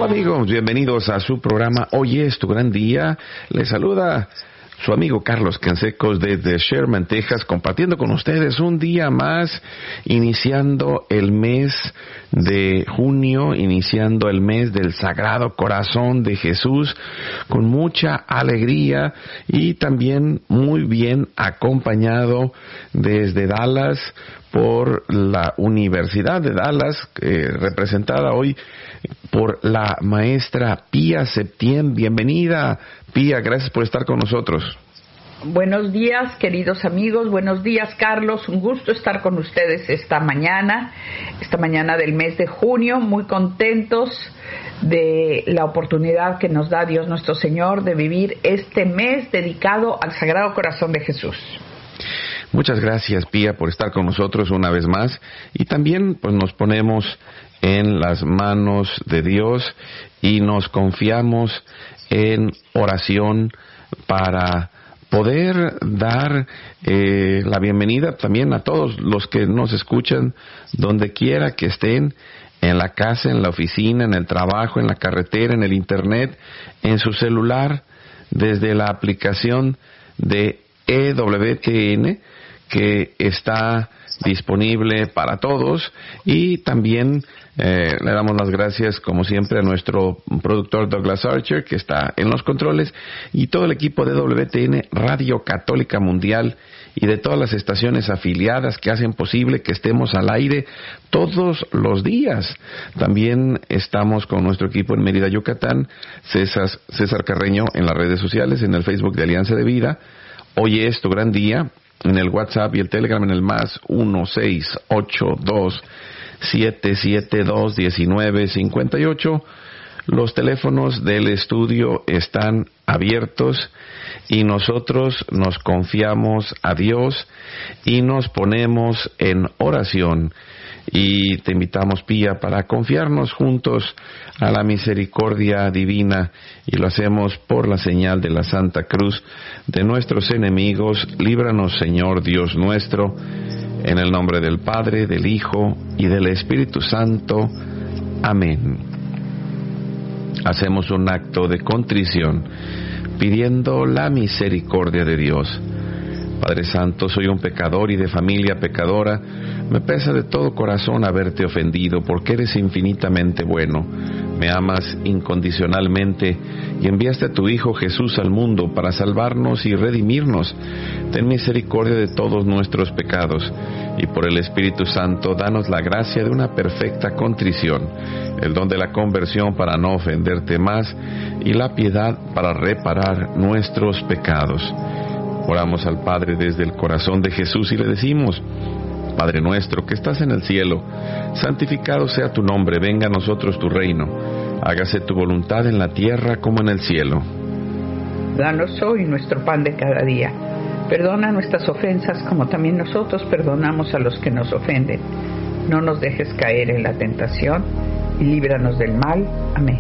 Hola amigos, bienvenidos a su programa Hoy es tu gran día. Les saluda su amigo Carlos Cansecos desde Sherman, Texas, compartiendo con ustedes un día más, iniciando el mes de junio, iniciando el mes del Sagrado Corazón de Jesús, con mucha alegría y también muy bien acompañado desde Dallas por la Universidad de Dallas, representada hoy por la maestra Pía Septién. Bienvenida, Pía, gracias por estar con nosotros. Buenos días, queridos amigos. Buenos días, Carlos. Un gusto estar con ustedes esta mañana del mes de junio. Muy contentos de la oportunidad que nos da Dios nuestro Señor de vivir este mes dedicado al Sagrado Corazón de Jesús. Muchas gracias, Pía, por estar con nosotros una vez más. Y también pues nos ponemos en las manos de Dios y nos confiamos en oración para poder dar la bienvenida también a todos los que nos escuchan, donde quiera que estén, en la casa, en la oficina, en el trabajo, en la carretera, en el internet, en su celular, desde la aplicación de EWTN, que está disponible para todos, y también le damos las gracias como siempre a nuestro productor Douglas Archer, que está en los controles, y todo el equipo de WTN Radio Católica Mundial y de todas las estaciones afiliadas que hacen posible que estemos al aire todos los días. También estamos con nuestro equipo en Mérida, Yucatán, César Carreño en las redes sociales, en el Facebook de Alianza de Vida. Hoy es tu gran día, en el WhatsApp y el Telegram en el más 1-682-772-1958. Los teléfonos del estudio están abiertos y nosotros nos confiamos a Dios y nos ponemos en oración. Y te invitamos, Pía, para confiarnos juntos a la misericordia divina, y lo hacemos por la señal de la Santa Cruz de nuestros enemigos. Líbranos, Señor Dios nuestro, en el nombre del Padre, del Hijo y del Espíritu Santo. Amén. Hacemos un acto de contrición pidiendo la misericordia de Dios. Padre Santo, soy un pecador y de familia pecadora. Me pesa de todo corazón haberte ofendido, porque eres infinitamente bueno. Me amas incondicionalmente y enviaste a tu Hijo Jesús al mundo para salvarnos y redimirnos. Ten misericordia de todos nuestros pecados y por el Espíritu Santo danos la gracia de una perfecta contrición, el don de la conversión para no ofenderte más y la piedad para reparar nuestros pecados. Oramos al Padre desde el corazón de Jesús y le decimos: Padre nuestro que estás en el cielo, santificado sea tu nombre, venga a nosotros tu reino, hágase tu voluntad en la tierra como en el cielo. Danos hoy nuestro pan de cada día. Perdona nuestras ofensas como también nosotros perdonamos a los que nos ofenden. No nos dejes caer en la tentación y líbranos del mal. Amén.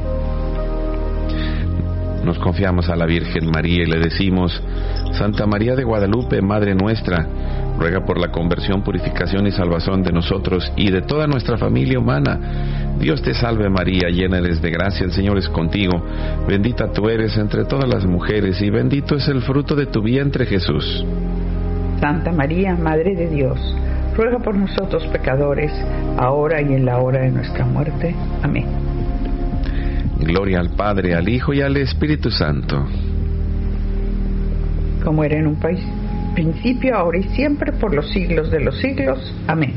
Nos confiamos a la Virgen María y le decimos: Santa María de Guadalupe, Madre nuestra, ruega por la conversión, purificación y salvación de nosotros y de toda nuestra familia humana. Dios te salve María, llena eres de gracia, el Señor es contigo. Bendita tú eres entre todas las mujeres y bendito es el fruto de tu vientre, Jesús. Santa María, Madre de Dios, ruega por nosotros pecadores, ahora y en la hora de nuestra muerte. Amén. Gloria al Padre, al Hijo y al Espíritu Santo. Como era en un principio, ahora y siempre, por los siglos de los siglos. Amén.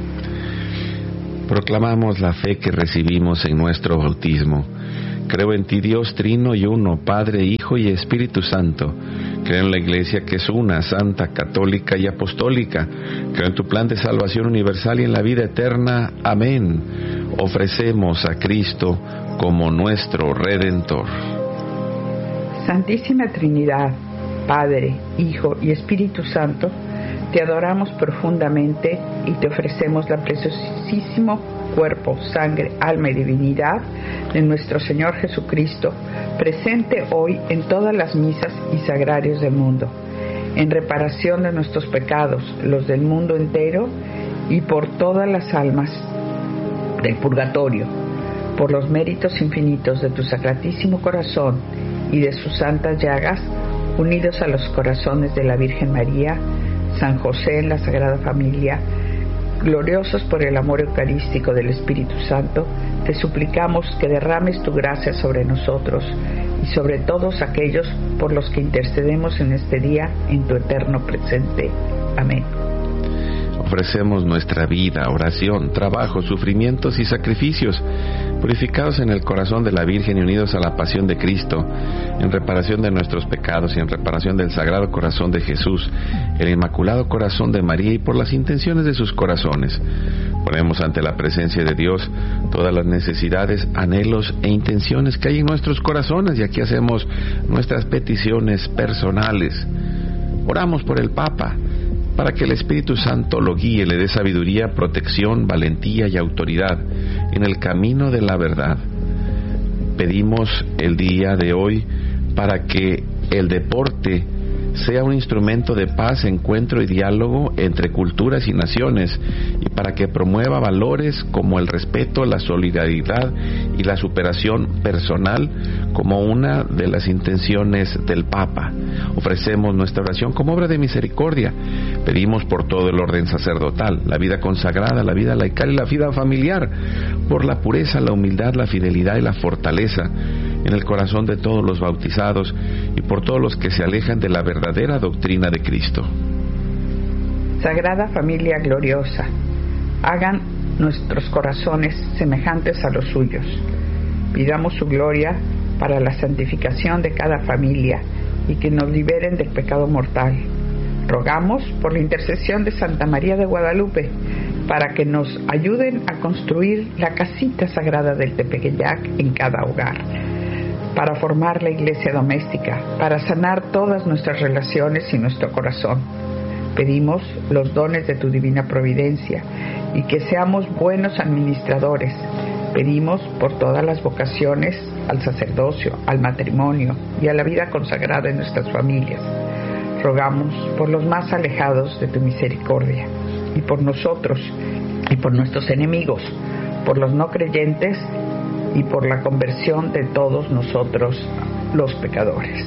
Proclamamos la fe que recibimos en nuestro bautismo. Creo en ti, Dios trino y uno, Padre, Hijo y Espíritu Santo. Creo en la Iglesia que es una, santa, católica y apostólica. Creo en tu plan de salvación universal y en la vida eterna. Amén. Ofrecemos a Cristo como nuestro Redentor. Santísima Trinidad, Padre, Hijo y Espíritu Santo, te adoramos profundamente y te ofrecemos la preciosísimo cuerpo, sangre, alma y divinidad de nuestro Señor Jesucristo, presente hoy en todas las misas y sagrarios del mundo, en reparación de nuestros pecados, los del mundo entero y por todas las almas del purgatorio. por los méritos infinitos de tu Sacratísimo Corazón y de sus santas llagas, unidos a los corazones de la Virgen María, San José en la Sagrada Familia, gloriosos por el amor eucarístico del Espíritu Santo, te suplicamos que derrames tu gracia sobre nosotros y sobre todos aquellos por los que intercedemos en este día en tu eterno presente. Amén. Ofrecemos nuestra vida, oración, trabajo, sufrimientos y sacrificios, purificados en el corazón de la Virgen y unidos a la pasión de Cristo, en reparación de nuestros pecados y en reparación del Sagrado Corazón de Jesús, el Inmaculado Corazón de María y por las intenciones de sus corazones. Ponemos ante la presencia de Dios todas las necesidades, anhelos e intenciones que hay en nuestros corazones, y aquí hacemos nuestras peticiones personales. Oramos por el Papa, para que el Espíritu Santo lo guíe, le dé sabiduría, protección, valentía y autoridad en el camino de la verdad. Pedimos el día de hoy para que el deporte sea un instrumento de paz, encuentro y diálogo entre culturas y naciones, y para que promueva valores como el respeto, la solidaridad y la superación personal como una de las intenciones del Papa. Ofrecemos nuestra oración como obra de misericordia. Pedimos por todo el orden sacerdotal, la vida consagrada, la vida laical y la vida familiar, por la pureza, la humildad, la fidelidad y la fortaleza en el corazón de todos los bautizados y por todos los que se alejan de la verdadera doctrina de Cristo. Sagrada Familia gloriosa, hagan nuestros corazones semejantes a los suyos. Pidamos su gloria para la santificación de cada familia y que nos liberen del pecado mortal. Rogamos por la intercesión de Santa María de Guadalupe para que nos ayuden a construir la casita sagrada del Tepeyac en cada hogar, para formar la iglesia doméstica, para sanar todas nuestras relaciones y nuestro corazón. Pedimos los dones de tu divina providencia y que seamos buenos administradores. Pedimos por todas las vocaciones al sacerdocio, al matrimonio y a la vida consagrada en nuestras familias. Rogamos por los más alejados de tu misericordia y por nosotros y por nuestros enemigos, por los no creyentes y por la conversión de todos nosotros los pecadores.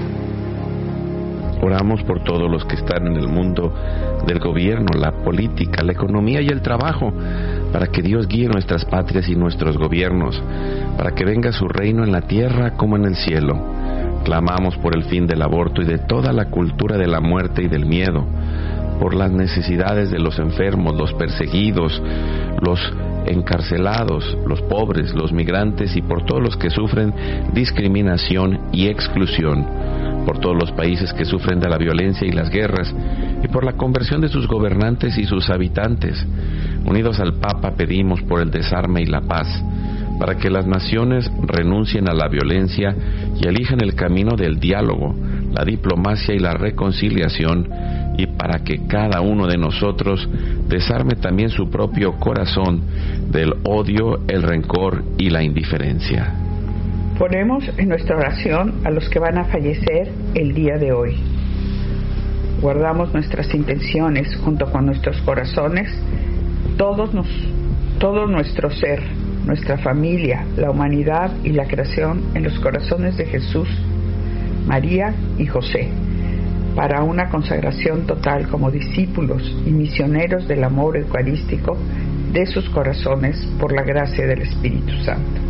Oramos por todos los que están en el mundo del gobierno, la política, la economía y el trabajo, para que Dios guíe nuestras patrias y nuestros gobiernos, para que venga su reino en la tierra como en el cielo. Clamamos por el fin del aborto y de toda la cultura de la muerte y del miedo, por las necesidades de los enfermos, los perseguidos, los encarcelados, los pobres, los migrantes y por todos los que sufren discriminación y exclusión, por todos los países que sufren de la violencia y las guerras y por la conversión de sus gobernantes y sus habitantes. Unidos al Papa pedimos por el desarme y la paz, para que las naciones renuncien a la violencia y elijan el camino del diálogo, la diplomacia y la reconciliación, y para que cada uno de nosotros desarme también su propio corazón del odio, el rencor y la indiferencia. Ponemos en nuestra oración a los que van a fallecer el día de hoy. Guardamos nuestras intenciones junto con nuestros corazones, todo nuestro ser, nuestra familia, la humanidad y la creación en los corazones de Jesús, María y José, para una consagración total como discípulos y misioneros del amor eucarístico de sus corazones por la gracia del Espíritu Santo.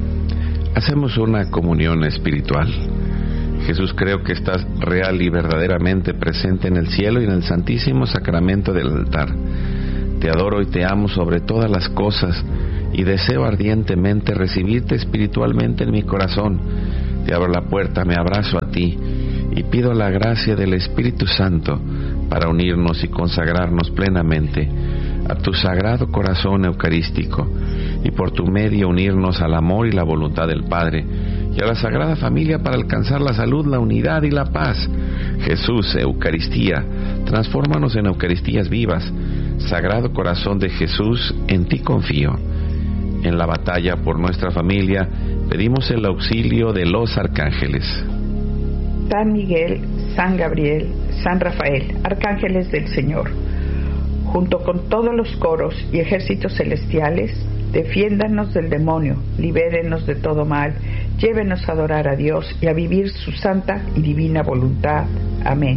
Hacemos una comunión espiritual. Jesús, creo que estás real y verdaderamente presente en el cielo y en el santísimo sacramento del altar. Te adoro y te amo sobre todas las cosas y deseo ardientemente recibirte espiritualmente en mi corazón. Te abro la puerta, me abrazo a ti y pido la gracia del Espíritu Santo para unirnos y consagrarnos plenamente a tu sagrado corazón eucarístico y por tu medio unirnos al amor y la voluntad del Padre y a la Sagrada Familia para alcanzar la salud, la unidad y la paz. Jesús, Eucaristía, transfórmanos en Eucaristías vivas. Sagrado Corazón de Jesús, en ti confío. En la batalla por nuestra familia pedimos el auxilio de los arcángeles. San Miguel, San Gabriel, San Rafael, arcángeles del Señor, junto con todos los coros y ejércitos celestiales, Defiéndanos del demonio, libérenos de todo mal, llévenos a adorar a Dios y a vivir su santa y divina voluntad. Amén.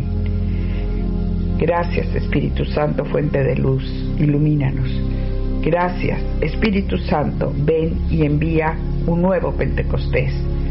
Gracias, Espíritu Santo, fuente de luz, ilumínanos. Gracias, Espíritu Santo, ven y envía un nuevo Pentecostés.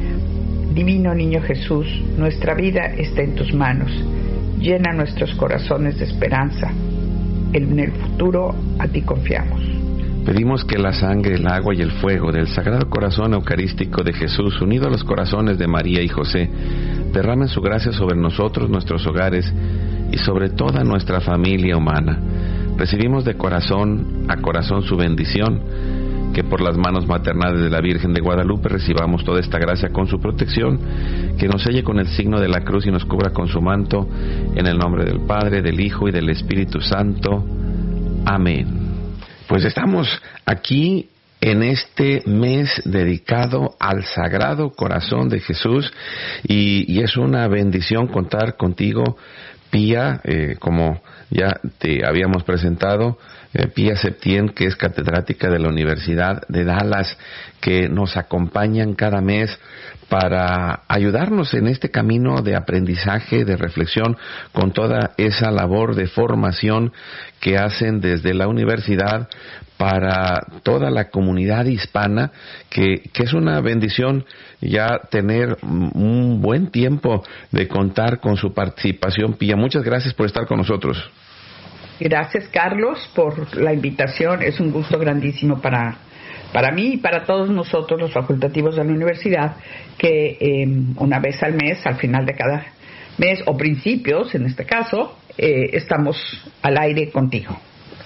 Divino Niño Jesús, nuestra vida está en tus manos. Llena nuestros corazones de esperanza. En el futuro a ti confiamos. Pedimos que la sangre, el agua y el fuego del Sagrado Corazón Eucarístico de Jesús, unido a los corazones de María y José, derramen su gracia sobre nosotros, nuestros hogares y sobre toda nuestra familia humana. Recibimos de corazón a corazón su bendición, que por las manos maternales de la Virgen de Guadalupe recibamos toda esta gracia con su protección, que nos selle con el signo de la cruz y nos cubra con su manto, en el nombre del Padre, del Hijo y del Espíritu Santo. Amén. Pues estamos aquí en este mes dedicado al Sagrado Corazón de Jesús y es una bendición contar contigo, Pía, como ya te habíamos presentado, Pía Septién, que es catedrática de la Universidad de Dallas, que nos acompañan cada mes para ayudarnos en este camino de aprendizaje, de reflexión, con toda esa labor de formación que hacen desde la universidad para toda la comunidad hispana, que es una bendición ya tener un buen tiempo de contar con su participación. Pía, muchas gracias por estar con nosotros. Gracias, Carlos, por la invitación. Es un gusto grandísimo para mí y para todos nosotros, los facultativos de la universidad, que una vez al mes, al final de cada mes, o principios, en este caso, estamos al aire contigo.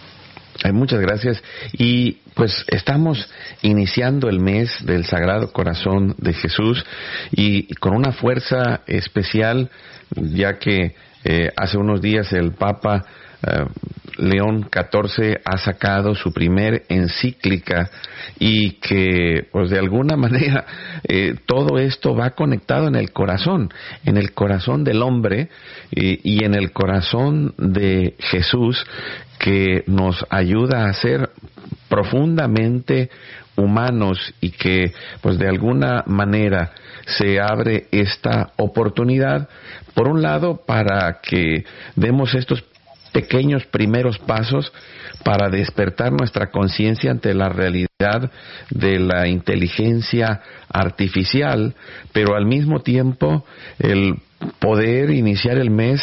Muchas gracias. Y pues estamos iniciando el mes del Sagrado Corazón de Jesús y con una fuerza especial, ya que hace unos días el Papa León XIV ha sacado su primer encíclica y que pues de alguna manera todo esto va conectado en el corazón del hombre y en el corazón de Jesús, que nos ayuda a ser profundamente humanos y que pues de alguna manera se abre esta oportunidad, por un lado, para que demos estos pequeños primeros pasos para despertar nuestra conciencia ante la realidad de la inteligencia artificial, pero al mismo tiempo el poder iniciar el mes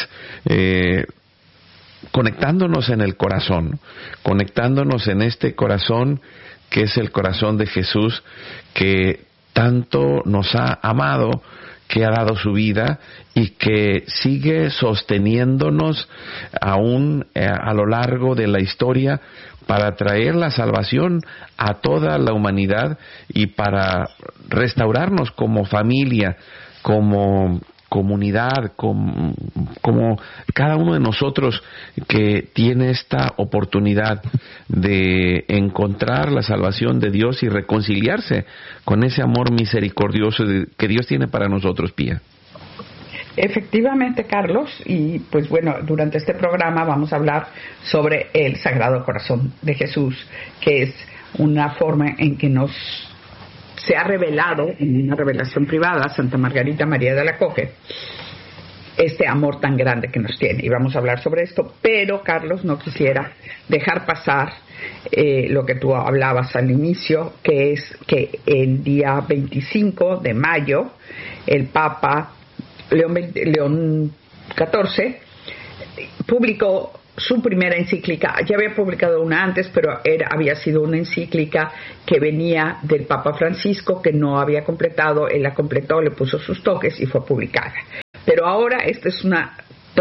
conectándonos en el corazón, conectándonos en este corazón que es el corazón de Jesús, que tanto nos ha amado, que ha dado su vida y que sigue sosteniéndonos aún a lo largo de la historia para traer la salvación a toda la humanidad y para restaurarnos como familia, como comunidad, como cada uno de nosotros que tiene esta oportunidad de encontrar la salvación de Dios y reconciliarse con ese amor misericordioso que Dios tiene para nosotros, Pía. Efectivamente, Carlos, y pues bueno, durante este programa vamos a hablar sobre el Sagrado Corazón de Jesús, que es una forma en que se ha revelado en una revelación privada a Santa Margarita María de Alacoque este amor tan grande que nos tiene, y vamos a hablar sobre esto. Pero Carlos, no quisiera dejar pasar lo que tú hablabas al inicio, que es que el día 25 de mayo el Papa León XIV publicó su primera encíclica. Ya había publicado una antes, pero había sido una encíclica que venía del Papa Francisco, que no había completado. Él la completó, le puso sus toques y fue publicada. Pero ahora esta es una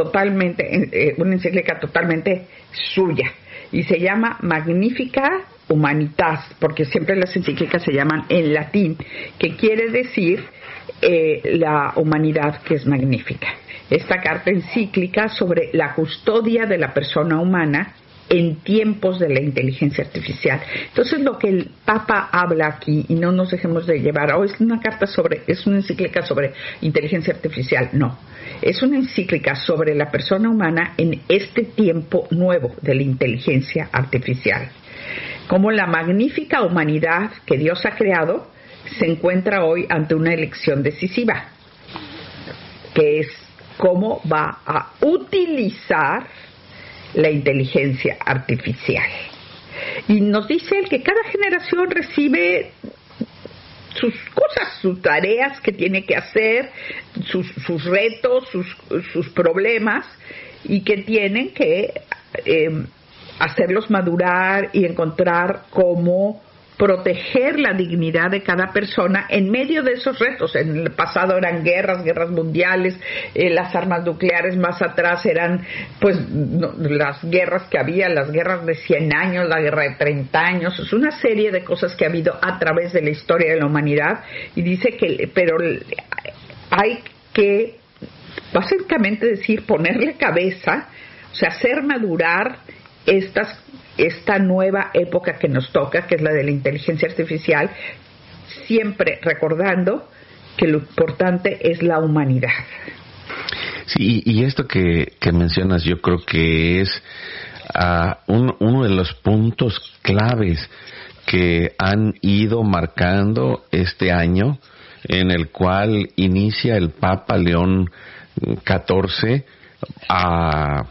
encíclica totalmente suya y se llama Magnificat Humanitas, porque siempre las encíclicas se llaman en latín, que quiere decir la humanidad que es magnífica. Esta carta encíclica sobre la custodia de la persona humana en tiempos de la inteligencia artificial. Entonces, lo que el Papa habla aquí, y no nos dejemos de llevar, es una encíclica sobre inteligencia artificial, no. Es una encíclica sobre la persona humana en este tiempo nuevo de la inteligencia artificial. cómo la magnífica humanidad que Dios ha creado se encuentra hoy ante una elección decisiva, que es cómo va a utilizar la inteligencia artificial. Y nos dice él que cada generación recibe sus cosas, sus tareas que tiene que hacer, sus retos, sus problemas, y que tienen que hacerlos madurar y encontrar cómo proteger la dignidad de cada persona en medio de esos retos. En el pasado eran guerras mundiales, las armas nucleares, más atrás eran las guerras que había, las guerras de 100 años, la guerra de 30 años, es una serie de cosas que ha habido a través de la historia de la humanidad, y dice pero hay que básicamente decir, ponerle cabeza, o sea, hacer madurar esta nueva época que nos toca, que es la de la inteligencia artificial, siempre recordando que lo importante es la humanidad. Sí, y esto que mencionas yo creo que es uno de los puntos claves que han ido marcando este año, en el cual inicia el Papa León XIV a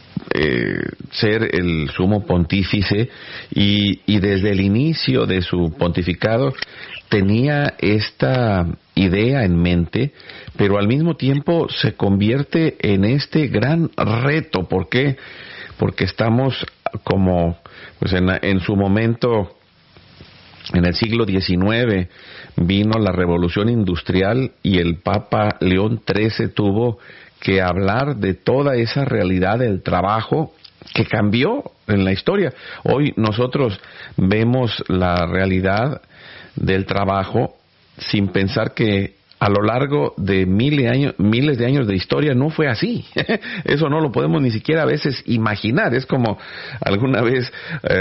ser el sumo pontífice, y desde el inicio de su pontificado tenía esta idea en mente, pero al mismo tiempo se convierte en este gran reto. ¿Por qué? Porque estamos como en su momento, en el siglo XIX vino la revolución industrial, y el Papa León XIII tuvo que hablar de toda esa realidad del trabajo que cambió en la historia. Hoy nosotros vemos la realidad del trabajo sin pensar que a lo largo de miles de años de historia no fue así. Eso no lo podemos ni siquiera a veces imaginar. Es como alguna vez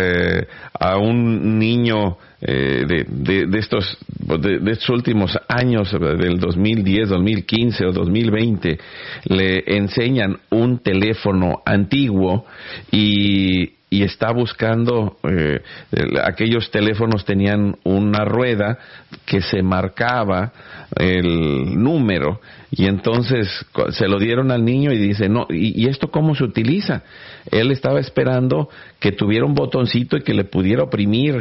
a un niño de estos últimos años, del 2010, 2015 o 2020, le enseñan un teléfono antiguo y está buscando, aquellos teléfonos tenían una rueda que se marcaba el número, y entonces se lo dieron al niño y dice, no, ¿y esto cómo se utiliza? Él estaba esperando que tuviera un botoncito y que le pudiera oprimir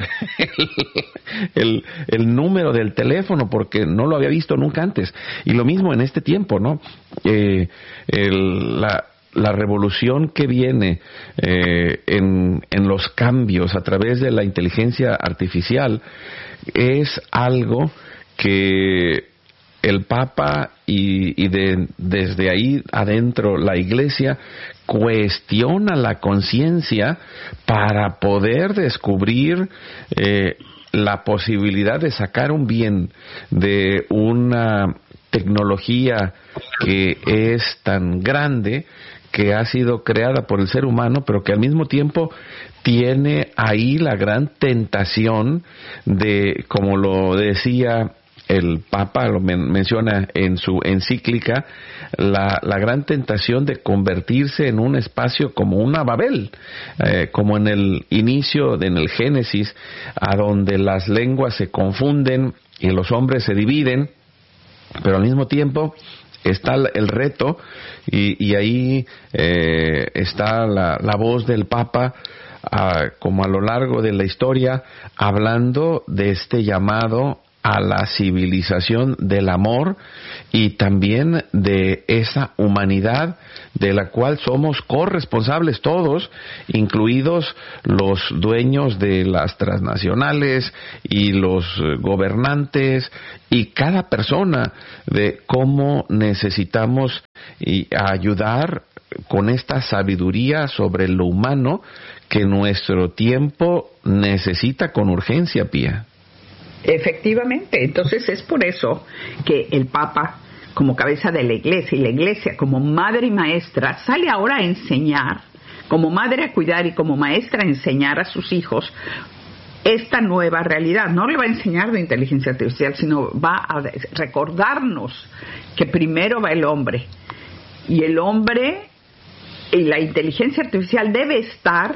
el número del teléfono, porque no lo había visto nunca antes. Y lo mismo en este tiempo, ¿no? La revolución que viene en los cambios a través de la inteligencia artificial es algo que el Papa desde ahí adentro la Iglesia cuestiona la conciencia para poder descubrir la posibilidad de sacar un bien de una tecnología que es tan grande, que ha sido creada por el ser humano, pero que al mismo tiempo tiene ahí la gran tentación de, como lo decía el Papa, lo menciona en su encíclica, la gran tentación de convertirse en un espacio como una Babel, como en el inicio, en el Génesis, a donde las lenguas se confunden y los hombres se dividen, pero al mismo tiempo está el reto, y ahí está la voz del Papa, como a lo largo de la historia, hablando de este llamado a la civilización del amor, y también de esa humanidad de la cual somos corresponsables todos, incluidos los dueños de las transnacionales y los gobernantes, y cada persona, de cómo necesitamos ayudar con esta sabiduría sobre lo humano que nuestro tiempo necesita con urgencia, Pía. Efectivamente, entonces es por eso que el Papa, como cabeza de la Iglesia, y la Iglesia como madre y maestra, sale ahora a enseñar, como madre a cuidar y como maestra a enseñar a sus hijos esta nueva realidad. No le va a enseñar de inteligencia artificial, sino va a recordarnos que primero va el hombre, y el hombre y la inteligencia artificial debe estar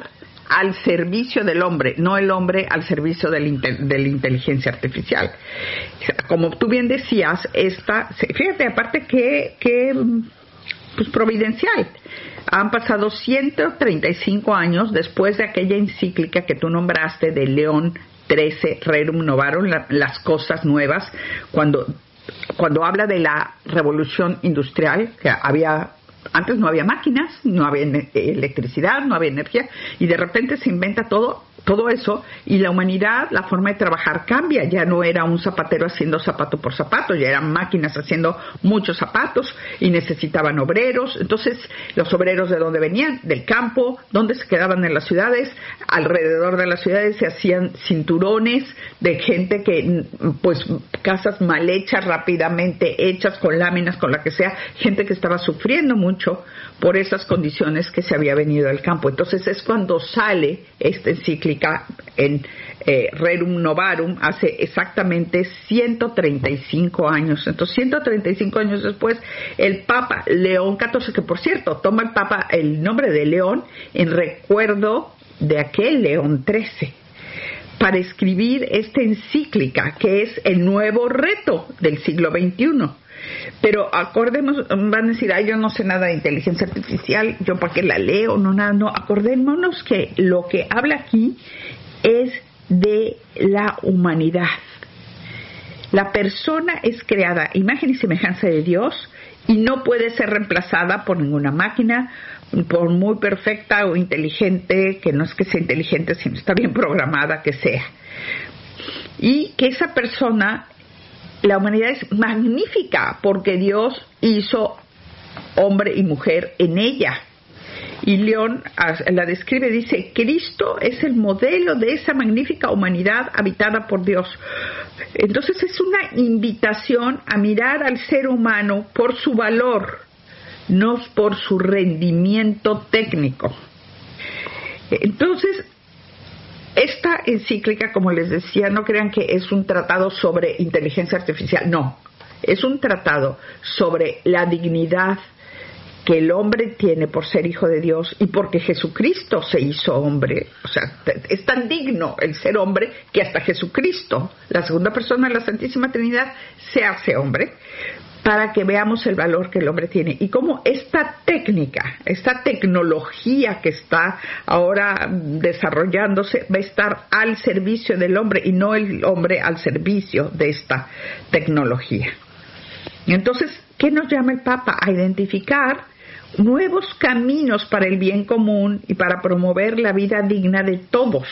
al servicio del hombre, no el hombre al servicio de la inteligencia artificial. Como tú bien decías, fíjate, aparte que pues providencial. Han pasado 135 años después de aquella encíclica que tú nombraste de León XIII, Rerum Novarum, las cosas nuevas, cuando habla de la revolución industrial, que antes no había máquinas, no había electricidad, no había energía, y de repente se inventa todo eso, y la humanidad, la forma de trabajar cambia. Ya no era un zapatero haciendo zapato por zapato, ya eran máquinas haciendo muchos zapatos, y necesitaban obreros. Entonces, los obreros, ¿de dónde venían? Del campo. ¿Dónde se quedaban? En las ciudades. Alrededor de las ciudades se hacían cinturones de gente que, pues, casas mal hechas, rápidamente hechas, con láminas, con la que sea, gente que estaba sufriendo mucho por esas condiciones que se había venido del campo. Entonces es cuando sale esta encíclica en Rerum Novarum, hace exactamente 135 años. Entonces 135 años después, el Papa León XIV, que por cierto toma el Papa el nombre de León en recuerdo de aquel León XIII, para escribir esta encíclica que es el nuevo reto del siglo XXI. Pero acordemos, van a decir, yo no sé nada de inteligencia artificial, yo para qué la leo, no, acordémonos que lo que habla aquí es de la humanidad. La persona es creada a imagen y semejanza de Dios y no puede ser reemplazada por ninguna máquina, por muy perfecta o inteligente, que no es que sea inteligente, sino está bien programada que sea. Y que esa persona, la humanidad es magnífica porque Dios hizo hombre y mujer en ella. Y León la describe, dice, Cristo es el modelo de esa magnífica humanidad habitada por Dios. Entonces es una invitación a mirar al ser humano por su valor, no por su rendimiento técnico. Entonces, esta encíclica, como les decía, no crean que es un tratado sobre inteligencia artificial, no, es un tratado sobre la dignidad que el hombre tiene por ser hijo de Dios y porque Jesucristo se hizo hombre. O sea, es tan digno el ser hombre que hasta Jesucristo, la segunda persona de la Santísima Trinidad, se hace hombre, para que veamos el valor que el hombre tiene y cómo esta técnica, esta tecnología que está ahora desarrollándose va a estar al servicio del hombre y no el hombre al servicio de esta tecnología. Entonces, ¿qué nos llama el Papa? A identificar nuevos caminos para el bien común y para promover la vida digna de todos.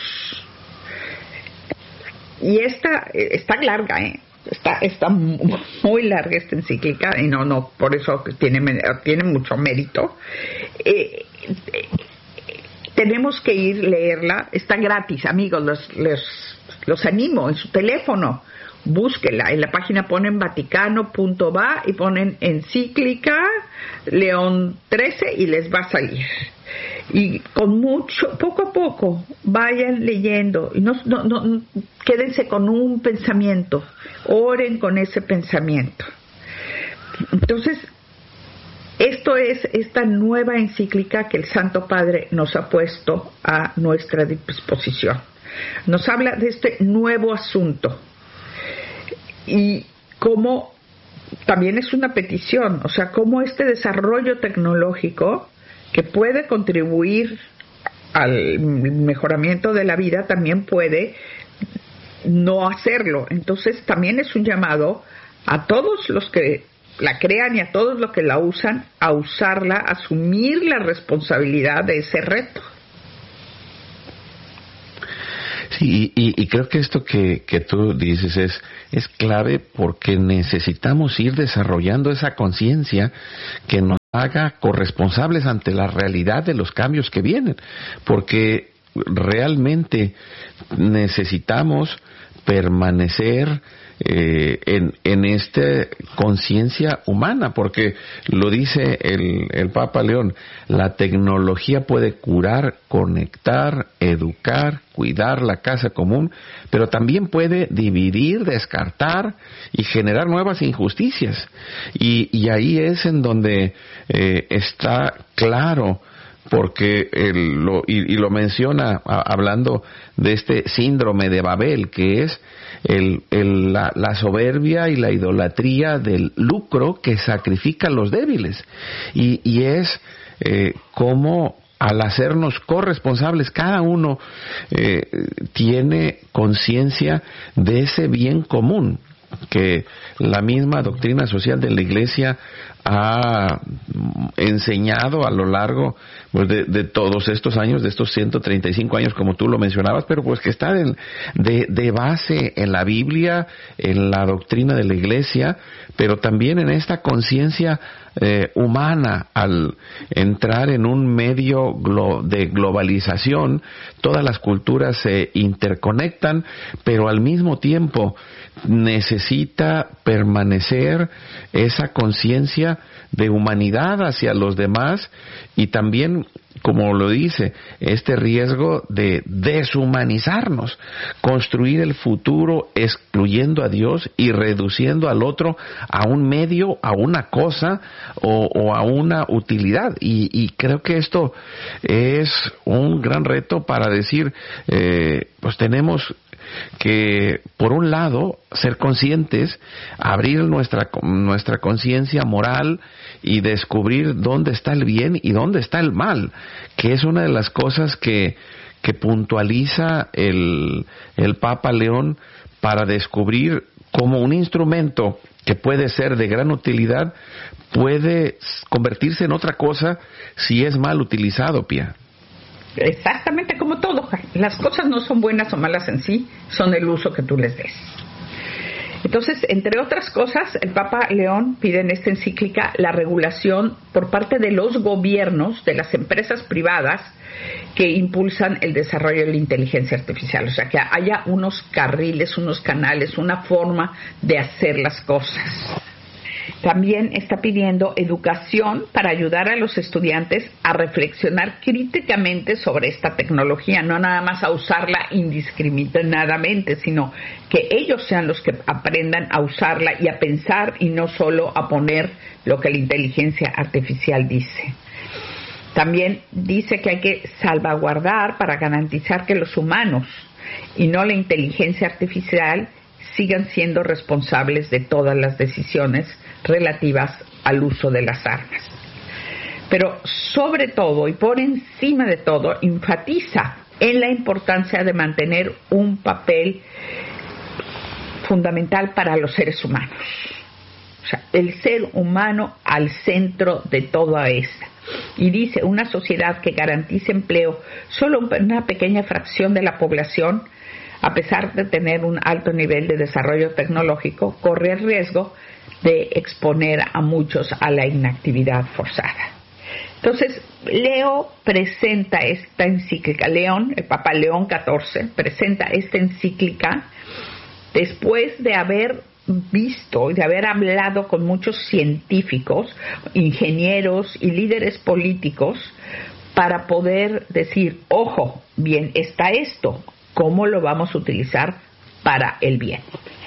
Y esta está larga, Está muy larga esta encíclica y no por eso tiene mucho mérito. Tenemos que leerla, está gratis, amigos, los animo en su teléfono, búsquela, en la página ponen vaticano.va y ponen encíclica León XIII y les va a salir. Y poco a poco vayan leyendo y no quédense con un pensamiento, oren con ese pensamiento. Entonces, esto es esta nueva encíclica que el Santo Padre nos ha puesto a nuestra disposición. Nos habla de este nuevo asunto y cómo también es una petición, o sea, cómo este desarrollo tecnológico que puede contribuir al mejoramiento de la vida también puede no hacerlo. Entonces también es un llamado a todos los que la crean y a todos los que la usan a usarla, a asumir la responsabilidad de ese reto. Sí, y creo que esto que tú dices es clave porque necesitamos ir desarrollando esa conciencia que nos haga corresponsables ante la realidad de los cambios que vienen, porque realmente necesitamos permanecer en esta conciencia humana, porque lo dice el Papa León, la tecnología puede curar, conectar, educar, cuidar la casa común, pero también puede dividir, descartar y generar nuevas injusticias. Y ahí es en donde está claro porque lo menciona hablando de este síndrome de Babel, que es la soberbia y la idolatría del lucro que sacrifica a los débiles, y es como al hacernos corresponsables, cada uno tiene conciencia de ese bien común que la misma doctrina social de la Iglesia ha enseñado a lo largo, pues, de todos estos años, de estos 135 años, como tú lo mencionabas, pero pues que está de base en la Biblia, en la doctrina de la Iglesia, pero también en esta conciencia humana. Al entrar en un medio de globalización, todas las culturas se interconectan, pero al mismo tiempo necesita permanecer esa conciencia de humanidad hacia los demás, y también, como lo dice, este riesgo de deshumanizarnos, construir el futuro excluyendo a Dios y reduciendo al otro a un medio, a una cosa o a una utilidad. Y creo que esto es un gran reto para decir, pues tenemos que, por un lado, ser conscientes, abrir nuestra conciencia moral y descubrir dónde está el bien y dónde está el mal, que es una de las cosas que puntualiza el Papa León, para descubrir cómo un instrumento que puede ser de gran utilidad puede convertirse en otra cosa si es mal utilizado, Pía. Exactamente como todo. Las cosas no son buenas o malas en sí, son el uso que tú les des. Entonces, entre otras cosas, el Papa León pide en esta encíclica la regulación por parte de los gobiernos, de las empresas privadas que impulsan el desarrollo de la inteligencia artificial. O sea, que haya unos carriles, unos canales, una forma de hacer las cosas. También está pidiendo educación para ayudar a los estudiantes a reflexionar críticamente sobre esta tecnología, no nada más a usarla indiscriminadamente, sino que ellos sean los que aprendan a usarla y a pensar, y no solo a poner lo que la inteligencia artificial dice. También dice que hay que salvaguardar para garantizar que los humanos y no la inteligencia artificial sigan siendo responsables de todas las decisiones relativas al uso de las armas. Pero sobre todo y por encima de todo, enfatiza en la importancia de mantener un papel fundamental para los seres humanos. O sea, el ser humano al centro de toda esta. Y dice, una sociedad que garantice empleo solo una pequeña fracción de la población, a pesar de tener un alto nivel de desarrollo tecnológico, corre el riesgo de exponer a muchos a la inactividad forzada. Entonces, Leo presenta esta encíclica, el Papa León XIV presenta esta encíclica después de haber visto y de haber hablado con muchos científicos, ingenieros y líderes políticos, para poder decir, ojo, bien está esto, ¿cómo lo vamos a utilizar para el bien?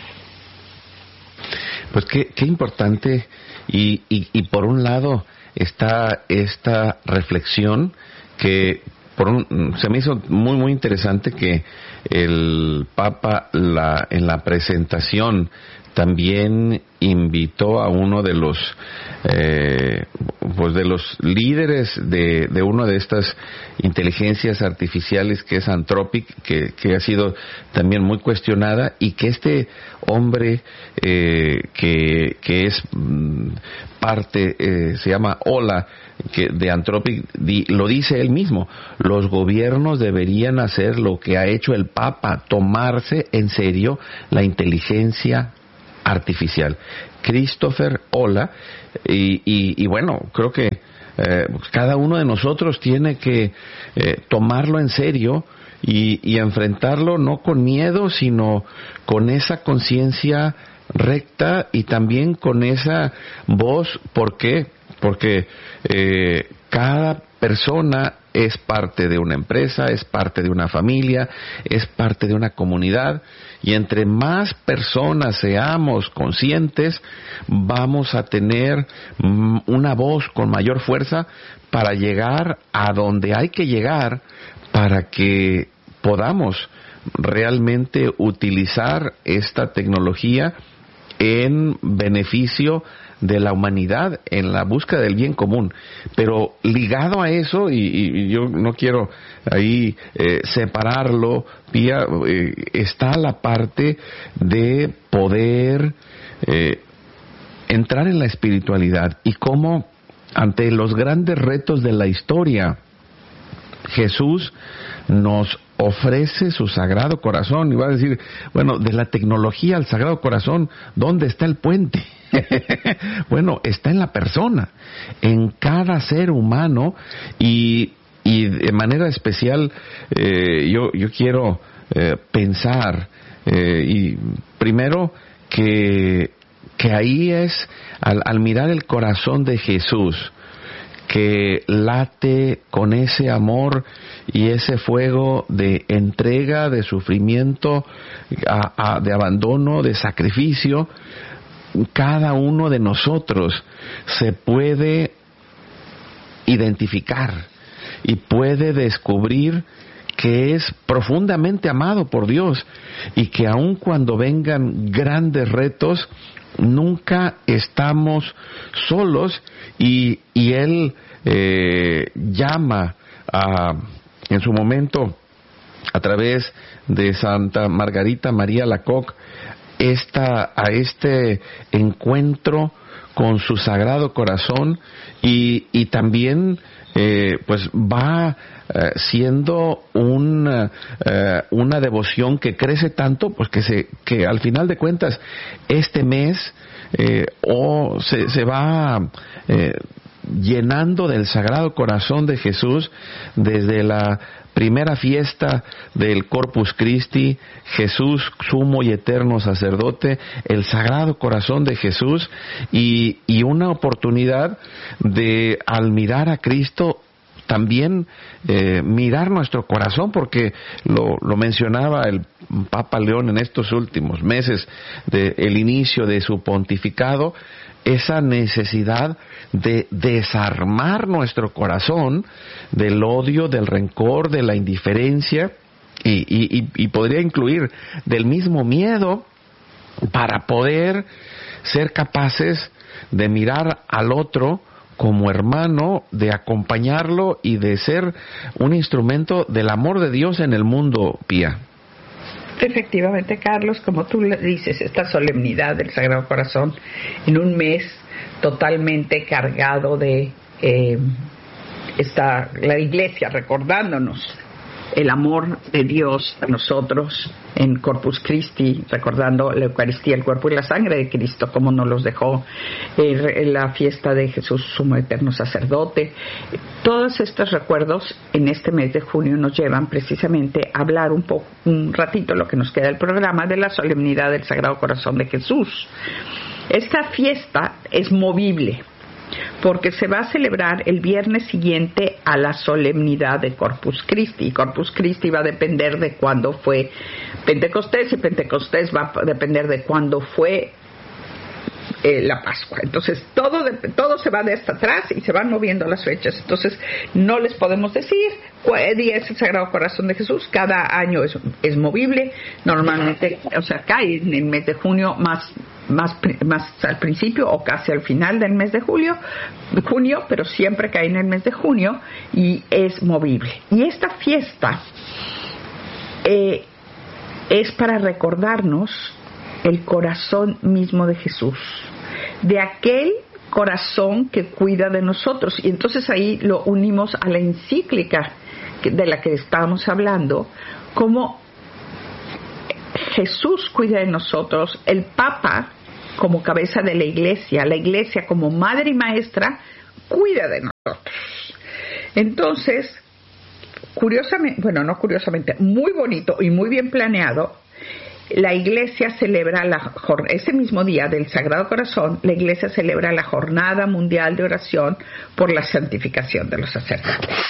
Pues qué importante, y por un lado está esta reflexión que se me hizo muy muy interesante, que el Papa en la presentación también invitó a uno de los pues de los líderes de una de estas inteligencias artificiales, que es Anthropic, que ha sido también muy cuestionada, y que este hombre que es parte, se llama Ola, de Anthropic, lo dice él mismo: los gobiernos deberían hacer lo que ha hecho el Papa, tomarse en serio la inteligencia artificial. Christopher Ola, y bueno, creo que cada uno de nosotros tiene que tomarlo en serio y enfrentarlo no con miedo, sino con esa conciencia recta y también con esa voz. ¿Por qué? Porque cada persona es parte de una empresa, es parte de una familia, es parte de una comunidad, y entre más personas seamos conscientes, vamos a tener una voz con mayor fuerza para llegar a donde hay que llegar para que podamos realmente utilizar esta tecnología en beneficio de la humanidad, en la búsqueda del bien común. Pero ligado a eso, y yo no quiero ahí separarlo, Pía, está la parte de poder entrar en la espiritualidad y cómo ante los grandes retos de la historia Jesús nos ofrece su Sagrado Corazón. Y va a decir, bueno, de la tecnología al Sagrado Corazón, ¿dónde está el puente? Bueno, está en la persona, en cada ser humano, y de manera especial yo quiero pensar, y primero que ahí es, al mirar el corazón de Jesús, que late con ese amor y ese fuego de entrega, de sufrimiento, de abandono, de sacrificio, cada uno de nosotros se puede identificar y puede descubrir que es profundamente amado por Dios, y que aun cuando vengan grandes retos, nunca estamos solos, y Él llama en su momento, a través de Santa Margarita María Alacoque, a este encuentro con su Sagrado Corazón, y también pues va siendo una devoción que crece tanto, pues que al final de cuentas este mes se va llenando del Sagrado Corazón de Jesús, desde la primera fiesta del Corpus Christi, Jesús sumo y eterno sacerdote, el Sagrado Corazón de Jesús, y una oportunidad de, al mirar a Cristo, también mirar nuestro corazón, porque lo mencionaba el Papa León en estos últimos meses del inicio de su pontificado, esa necesidad de desarmar nuestro corazón del odio, del rencor, de la indiferencia, y podría incluir del mismo miedo, para poder ser capaces de mirar al otro como hermano, de acompañarlo y de ser un instrumento del amor de Dios en el mundo, Pía. Efectivamente, Carlos, como tú le dices, esta solemnidad del Sagrado Corazón en un mes totalmente cargado de la Iglesia recordándonos el amor de Dios a nosotros en Corpus Christi, recordando la Eucaristía, el cuerpo y la sangre de Cristo, como nos los dejó la fiesta de Jesús sumo eterno sacerdote. Todos estos recuerdos en este mes de junio nos llevan precisamente a hablar un ratito, lo que nos queda del programa, de la solemnidad del Sagrado Corazón de Jesús. Esta fiesta es movible, porque se va a celebrar el viernes siguiente a la solemnidad de Corpus Christi. Corpus Christi va a depender de cuándo fue Pentecostés, y Pentecostés va a depender de cuándo fue la Pascua. Entonces todo se va de hasta atrás y se van moviendo las fechas. Entonces no les podemos decir cuál día es el Sagrado Corazón de Jesús. Cada año es movible. Normalmente, cae en el mes de junio, más al principio o casi al final del mes de junio, pero siempre cae en el mes de junio y es movible. Y esta fiesta es para recordarnos el corazón mismo de Jesús, de aquel corazón que cuida de nosotros. Y entonces ahí lo unimos a la encíclica de la que estábamos hablando, como Jesús cuida de nosotros, el Papa como cabeza de la Iglesia como madre y maestra, cuida de nosotros. Entonces, muy bonito y muy bien planeado, la Iglesia celebra ese mismo día del Sagrado Corazón, la Iglesia celebra la Jornada Mundial de Oración por la santificación de los sacerdotes.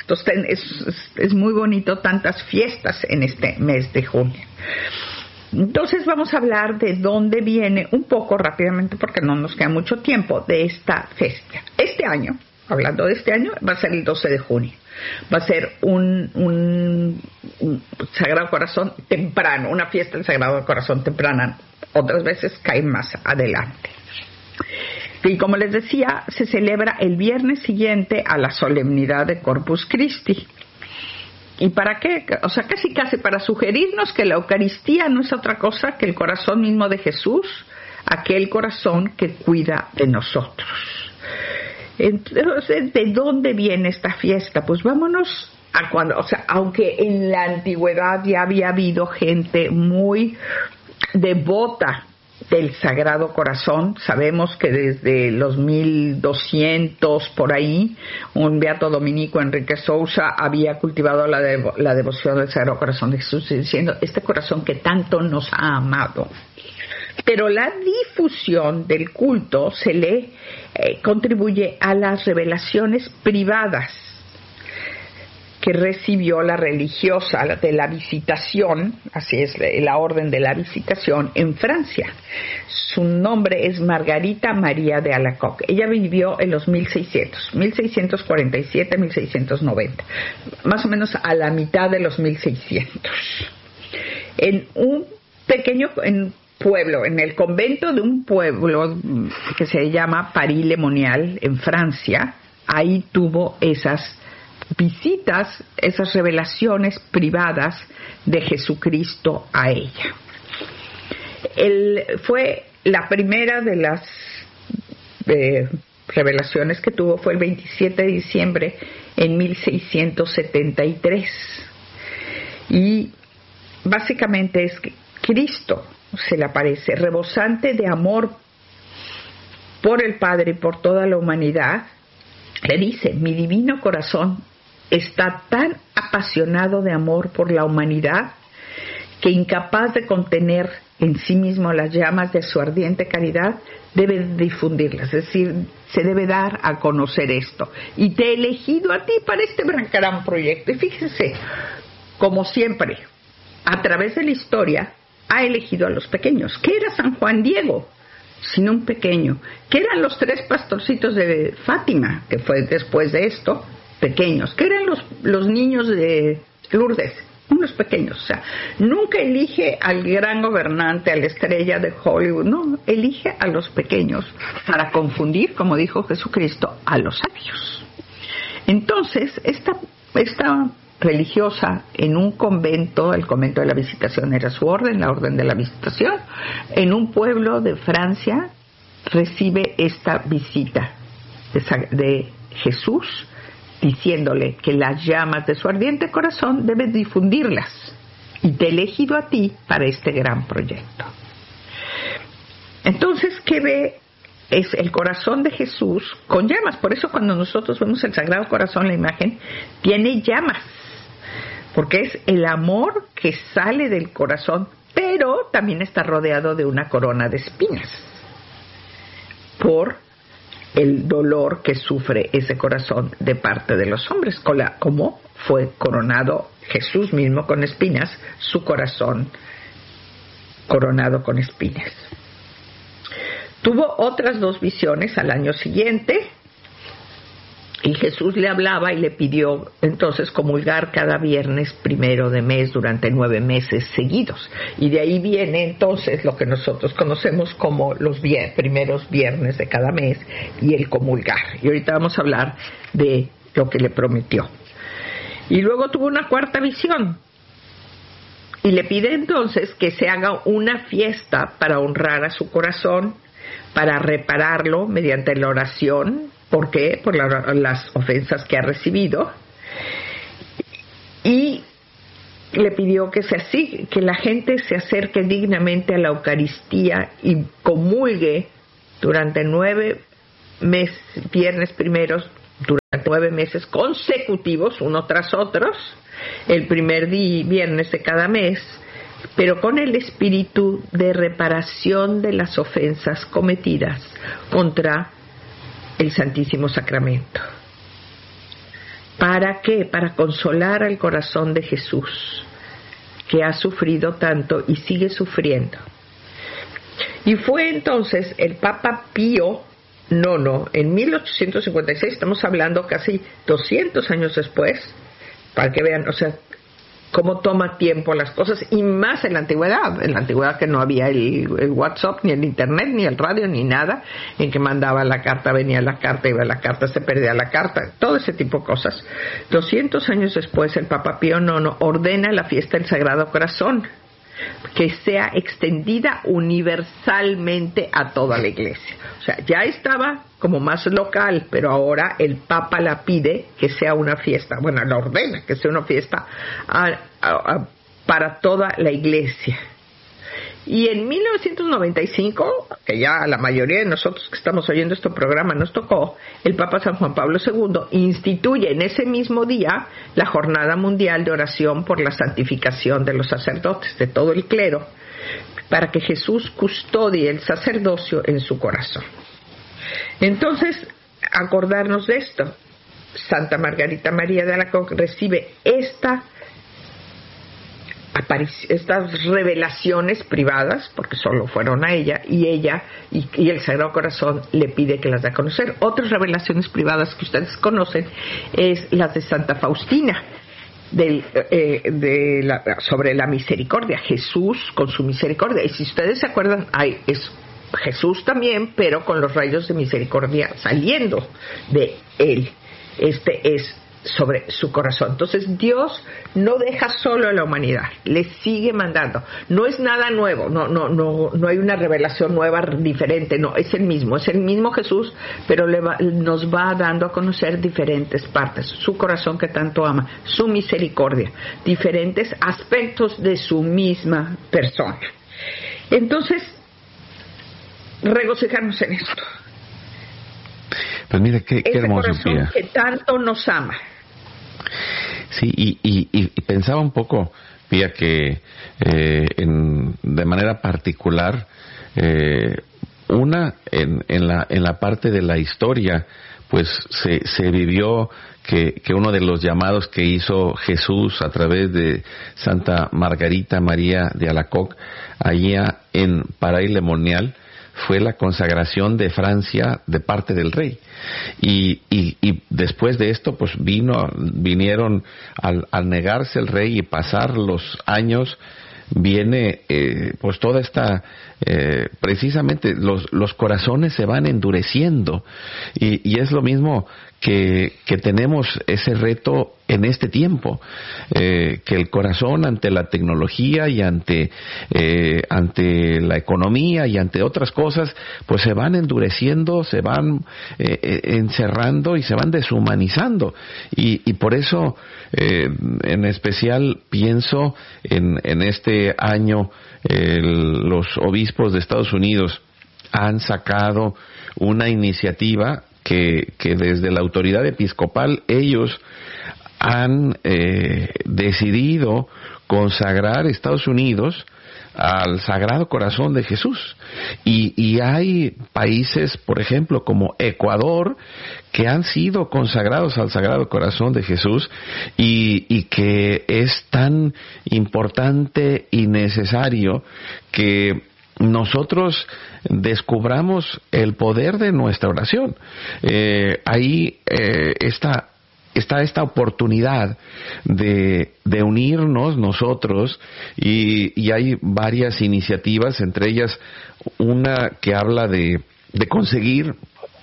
Entonces es muy bonito tantas fiestas en este mes de junio. Entonces vamos a hablar de dónde viene un poco rápidamente, porque no nos queda mucho tiempo, de esta fiesta. Este año, hablando de este año, va a ser el 12 de junio. Va a ser un Sagrado Corazón temprano, una fiesta del Sagrado Corazón temprana. Otras veces cae más adelante. Y como les decía, se celebra el viernes siguiente a la solemnidad de Corpus Christi. ¿Y para qué? O sea, casi para sugerirnos que la Eucaristía no es otra cosa que el corazón mismo de Jesús, aquel corazón que cuida de nosotros. Entonces, ¿de dónde viene esta fiesta? Pues vámonos a cuando, o sea, aunque en la antigüedad ya había habido gente muy devota del Sagrado Corazón, sabemos que desde los 1200 por ahí, un beato dominico, Enrique Sousa, había cultivado la devoción del Sagrado Corazón de Jesús, diciendo, este corazón que tanto nos ha amado. Pero la difusión del culto se le contribuye a las revelaciones privadas que recibió la religiosa de la Visitación, así es la orden de la Visitación, en Francia. Su nombre es Margarita María de Alacoque. Ella vivió en los 1647, 1690, más o menos a la mitad de los 1600. En un pequeño pueblo, en el convento de un pueblo que se llama Paris-le-Monial, en Francia, ahí tuvo esas visitas, esas revelaciones privadas de Jesucristo a ella. Fue la primera de las revelaciones que tuvo, fue el 27 de diciembre en 1673. Y básicamente es que Cristo se le aparece rebosante de amor por el Padre y por toda la humanidad. Le dice, mi divino corazón está tan apasionado de amor por la humanidad que, incapaz de contener en sí mismo las llamas de su ardiente caridad, debe difundirlas, es decir, se debe dar a conocer esto. Y te he elegido a ti para este gran proyecto. Y fíjense, como siempre, a través de la historia, ha elegido a los pequeños. ¿Qué era San Juan Diego? Sino un pequeño. ¿Qué eran los 3 pastorcitos de Fátima, que fue después de esto? Pequeños. ¿Qué eran los niños de Lourdes? Unos pequeños. O sea, nunca elige al gran gobernante, a la estrella de Hollywood. No, elige a los pequeños para confundir, como dijo Jesucristo, a los sabios. Entonces, esta religiosa en un convento, el convento de la Visitación era su orden, la orden de la Visitación, en un pueblo de Francia, recibe esta visita de Jesús, diciéndole que las llamas de su ardiente corazón debes difundirlas, y te he elegido a ti para este gran proyecto. Entonces, ¿qué ve? Es el corazón de Jesús con llamas. Por eso cuando nosotros vemos el Sagrado Corazón, la imagen tiene llamas, porque es el amor que sale del corazón, pero también está rodeado de una corona de espinas por el dolor que sufre ese corazón de parte de los hombres, como fue coronado Jesús mismo con espinas, su corazón coronado con espinas. Tuvo otras 2 visiones al año siguiente, y Jesús le hablaba y le pidió entonces comulgar cada viernes primero de mes durante 9 meses seguidos. Y de ahí viene entonces lo que nosotros conocemos como los primeros viernes de cada mes y el comulgar. Y ahorita vamos a hablar de lo que le prometió. Y luego tuvo una 4ª visión. Y le pide entonces que se haga una fiesta para honrar a su corazón, para repararlo mediante la oración. ¿Por qué? Por las ofensas que ha recibido. Y le pidió que la gente se acerque dignamente a la Eucaristía y comulgue durante 9 viernes primeros, durante 9 meses consecutivos, uno tras otros, el primer viernes de cada mes, pero con el espíritu de reparación de las ofensas cometidas contra el Santísimo Sacramento. ¿Para qué? Para consolar al corazón de Jesús, que ha sufrido tanto y sigue sufriendo. Y fue entonces el Papa Pío IX, en 1856, estamos hablando casi 200 años después, para que vean, o sea, cómo toma tiempo las cosas, y más en la antigüedad que no había el WhatsApp, ni el internet, ni el radio, ni nada, en que mandaba la carta, venía la carta, iba la carta, se perdía la carta, todo ese tipo de cosas. 200 años después, el Papa Pío IX ordena la fiesta del Sagrado Corazón, que sea extendida universalmente a toda la iglesia. O sea, ya estaba como más local, pero ahora el Papa la pide que sea una fiesta, bueno, la ordena que sea una fiesta para toda la iglesia. Y en 1995, que ya la mayoría de nosotros que estamos oyendo este programa nos tocó, el Papa San Juan Pablo II instituye en ese mismo día la Jornada Mundial de Oración por la Santificación de los Sacerdotes, de todo el clero, para que Jesús custodie el sacerdocio en su corazón. Entonces, acordarnos de esto. Santa Margarita María de Alacoque recibe estas revelaciones privadas, porque solo fueron a ella, y el Sagrado Corazón le pide que las dé a conocer. Otras revelaciones privadas que ustedes conocen es las de Santa Faustina, sobre la misericordia, Jesús con su misericordia. Y si ustedes se acuerdan, es Jesús también, pero con los rayos de misericordia saliendo de él. Este es sobre su corazón. Entonces Dios no deja solo a la humanidad, le sigue mandando. No es nada nuevo, no hay una revelación nueva diferente, no, es el mismo Jesús, pero nos va dando a conocer diferentes partes, su corazón que tanto ama, su misericordia, diferentes aspectos de su misma persona. Entonces, regocijarnos en esto. Pues mira, qué hermoso, corazón Pía, que tanto nos ama. Sí, y pensaba un poco, Pía, que de manera particular, en la parte de la historia, pues se vivió que uno de los llamados que hizo Jesús a través de Santa Margarita María de Alacoque, allá en Paray-le-Monial, fue la consagración de Francia de parte del rey. Y después de esto, pues vinieron al negarse el rey y pasar los años, viene pues toda esta precisamente los corazones se van endureciendo, y es lo mismo que tenemos ese reto en este tiempo, que el corazón ante la tecnología y ante la economía y ante otras cosas, pues se van endureciendo, se van encerrando y se van deshumanizando, y por eso en especial pienso en este año los obispos de Estados Unidos han sacado una iniciativa que desde la autoridad episcopal ellos han decidido consagrar Estados Unidos al Sagrado Corazón de Jesús, y hay países, por ejemplo, como Ecuador, que han sido consagrados al Sagrado Corazón de Jesús, y que es tan importante y necesario que nosotros descubramos el poder de nuestra oración. Ahí está esta oportunidad de unirnos nosotros, y hay varias iniciativas, entre ellas una que habla de conseguir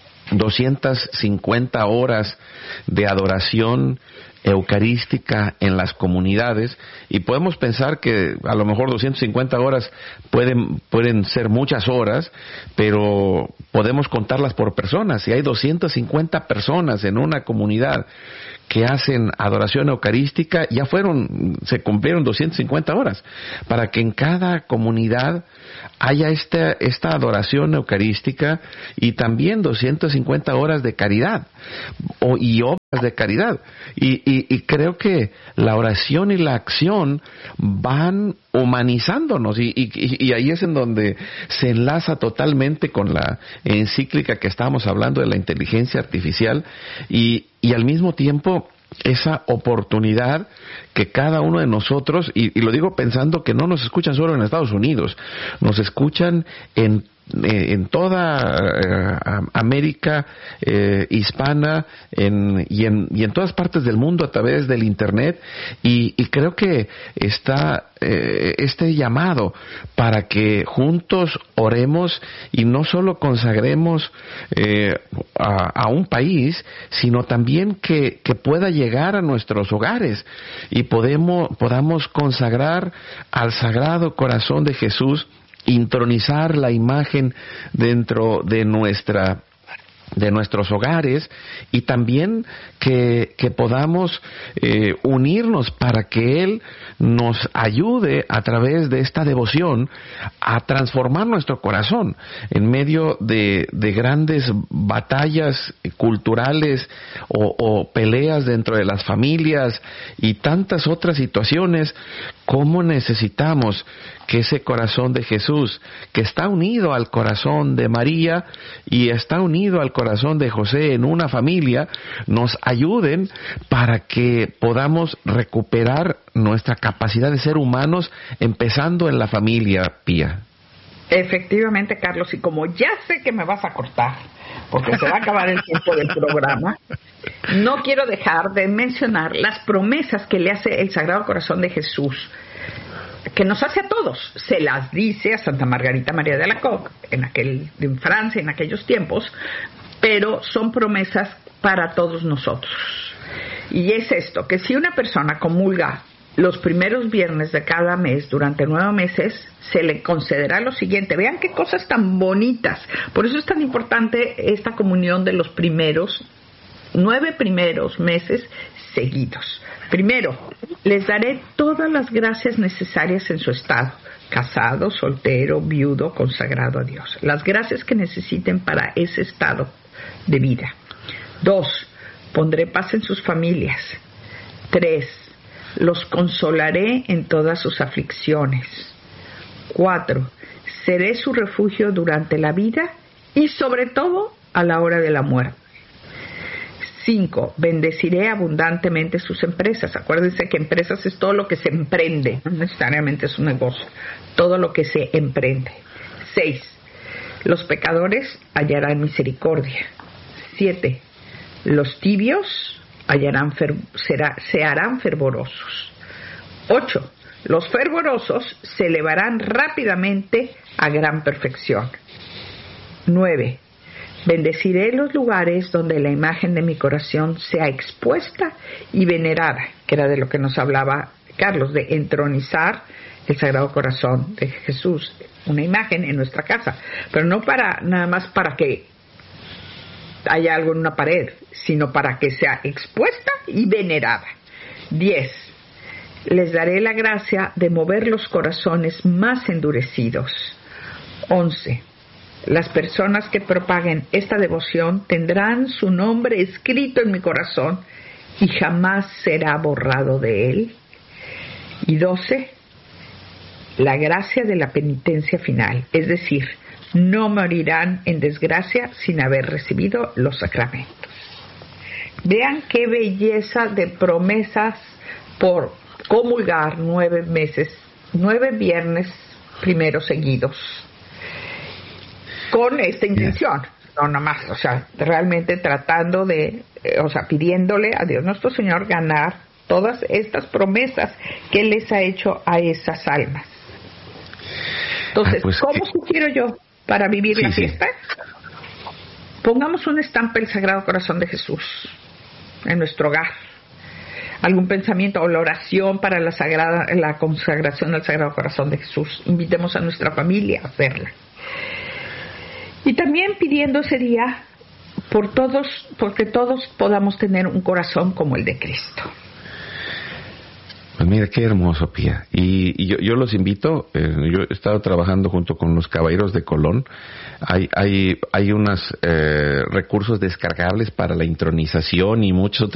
250 horas de adoración eucarística en las comunidades, y podemos pensar que a lo mejor 250 horas pueden ser muchas horas, pero podemos contarlas por personas. Si hay 250 personas en una comunidad que hacen adoración eucarística, se cumplieron 250 horas, para que en cada comunidad haya esta adoración eucarística, y también 250 horas de caridad y obras de caridad, y creo que la oración y la acción van humanizándonos, y ahí es en donde se enlaza totalmente con la encíclica que estábamos hablando de la inteligencia artificial, y al mismo tiempo esa oportunidad que cada uno de nosotros, y lo digo pensando que no nos escuchan solo en Estados Unidos, nos escuchan en toda América hispana y en todas partes del mundo a través del Internet, y creo que está este llamado para que juntos oremos y no solo consagremos a un país, sino también que pueda llegar a nuestros hogares y podamos consagrar al Sagrado Corazón de Jesús, intronizar la imagen dentro de nuestros hogares, y también que podamos unirnos para que Él nos ayude a través de esta devoción a transformar nuestro corazón en medio de grandes batallas culturales o peleas dentro de las familias y tantas otras situaciones. ¿Cómo necesitamos que ese corazón de Jesús, que está unido al corazón de María y está unido al corazón de José en una familia, nos ayuden para que podamos recuperar nuestra capacidad de ser humanos, empezando en la familia, Pía? Efectivamente, Carlos, y como ya sé que me vas a cortar, porque se va a acabar el tiempo del programa, no quiero dejar de mencionar las promesas que le hace el Sagrado Corazón de Jesús, que nos hace a todos. Se las dice a Santa Margarita María de Alacoque en Francia en aquellos tiempos, pero son promesas para todos nosotros. Y es esto, que si una persona comulga los primeros viernes de cada mes durante 9 meses, se le concederá lo siguiente. Vean qué cosas tan bonitas. Por eso es tan importante esta comunión de los 9 primeros meses seguidos. Primero, les daré todas las gracias necesarias en su estado: casado, soltero, viudo, consagrado a Dios. Las gracias que necesiten para ese estado de vida. 2, pondré paz en sus familias. 3, los consolaré en todas sus aflicciones. 4, seré su refugio durante la vida y sobre todo a la hora de la muerte. 5, bendeciré abundantemente sus empresas. Acuérdense que empresas es todo lo que se emprende, no necesariamente es un negocio, todo lo que se emprende. 6, los pecadores hallarán misericordia. 7, los tibios se harán fervorosos. 8, los fervorosos se elevarán rápidamente a gran perfección. 9, bendeciré los lugares donde la imagen de mi corazón sea expuesta y venerada, que era de lo que nos hablaba Carlos, de entronizar el Sagrado Corazón de Jesús, una imagen en nuestra casa, pero no nada más para que haya algo en una pared, sino para que sea expuesta y venerada. 10, les daré la gracia de mover los corazones más endurecidos. 11, las personas que propaguen esta devoción tendrán su nombre escrito en mi corazón y jamás será borrado de él. Y 12, la gracia de la penitencia final, es decir, no morirán en desgracia sin haber recibido los sacramentos. Vean qué belleza de promesas por comulgar 9 viernes primeros seguidos, con esta intención, no nada más, realmente tratando de, pidiéndole a Dios nuestro Señor ganar todas estas promesas que Él les ha hecho a esas almas. Entonces, ¿cómo sugiero yo para vivir la fiesta? Pongamos una estampa del Sagrado Corazón de Jesús en nuestro hogar, algún pensamiento o la oración para la consagración al Sagrado Corazón de Jesús. Invitemos a nuestra familia a hacerla. Y también pidiendo ese día porque todos podamos tener un corazón como el de Cristo. Pues mira, qué hermoso, Pía. Y yo los invito, yo he estado trabajando junto con los Caballeros de Colón. Hay unos recursos descargables para la intronización y muchas